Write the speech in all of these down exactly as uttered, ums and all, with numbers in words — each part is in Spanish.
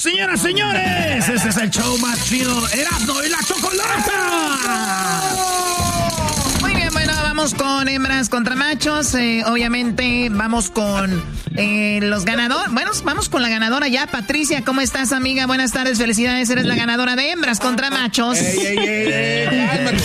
Señoras, señores, este es el show más chido, Erasmo y la Chocolata. Muy bien, bueno, vamos con hembras contra machos. Eh, obviamente vamos con eh, los ganadores. Bueno, vamos con la ganadora ya. Patricia, ¿cómo estás, amiga? Buenas tardes, felicidades. Eres la ganadora de hembras contra machos. Ey, ey, ey, ey.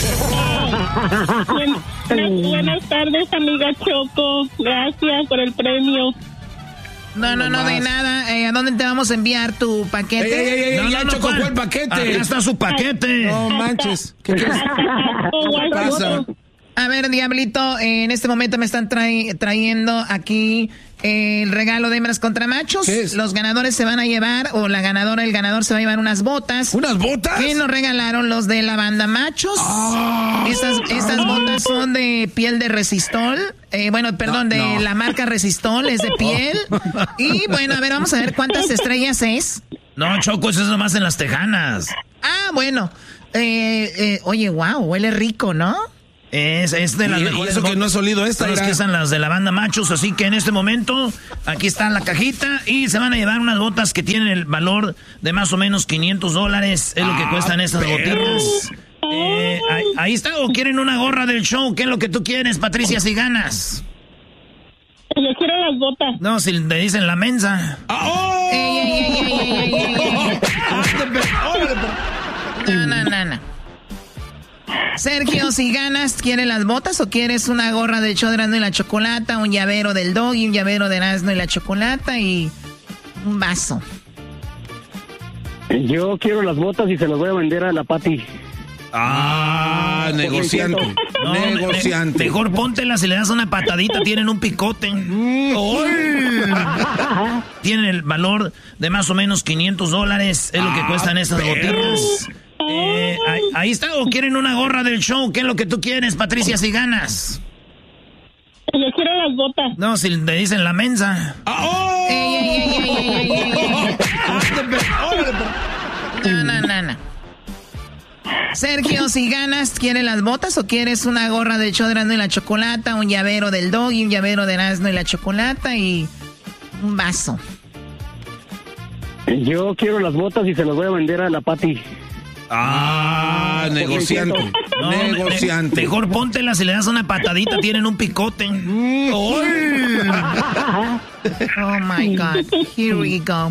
Buenas, buenas tardes, amiga Choco. Gracias por el premio. No, no, no, de nada. Eh, ¿A dónde te vamos a enviar tu paquete? Ey, ey, ey, No, ya no, no, Choco, ¿cuál? ¿cuál paquete? Acá está su paquete. No manches. ¿Qué quieres? ¿Qué pasa? A ver, Diablito, eh, en este momento me están trai- trayendo aquí eh, el regalo de hembras contra machos. ¿Qué es? Los ganadores se van a llevar, o la ganadora, el ganador se va a llevar unas botas. ¿Unas botas? Que nos regalaron los de la banda Machos. Ah. Estas, estas botas son de piel de Resistol. Eh, bueno, perdón, No, de no. la marca Resistol, es de piel. Y bueno, a ver, vamos a ver cuántas estrellas es. No, Choco, eso es nomás en las Tejanas. Ah, bueno. Eh, eh, oye, wow, huele rico, ¿no? Es, es de las Y- y mejores eso que no has olido esta, Son las mira. que están las de la banda Machos, así que en este momento aquí está la cajita y se van a llevar unas botas que tienen el valor de más o menos quinientos dólares, es lo que Ah, cuestan estas perros. botitas. Eh, ahí, ahí está, o quieren una gorra del show, ¿qué es lo que tú quieres, Patricia, si ganas? Yo quiero las botas. No, si te dicen la mensa. Ah, ¡Oh! Ey, ey, ey, ey, ey, ey, ey. No, no, no, no. Sergio, si ganas, ¿quieres las botas o quieres una gorra del show de Erasmo y la Chocolata, un llavero del Doggy, un llavero de Erasmo y la Chocolata y un vaso? Yo quiero las botas y se las voy a vender a la Pati. Ah, negociante. No, me- negociante. mejor póntelas y le das una patadita, tienen un picote. Mm, ¡ay! Tienen el valor de más o menos quinientos dólares, es lo que Ah, cuestan estas perros. botitas. Eh, ahí, ahí está, o quieren una gorra del show, ¿qué es lo que tú quieres, Patricia, si ganas? Yo quiero las botas. No, si te dicen la mensa. Ah, ¡oh! Ey, ey, ey, ey, ey, ey, ey. No, no, no, no. Sergio, si ganas, ¿quieres las botas o quieres una gorra del show de Erasmo y la Chocolata, un llavero del Doggy, un llavero de Erasmo y la Chocolata y un vaso? Yo quiero las botas y se las voy a vender a la Pati. Ah, negociante. No, me- negociante. me- mejor póntelas y le das una patadita, tienen un picote. Mm, ¡ay! Oh my God, here we go.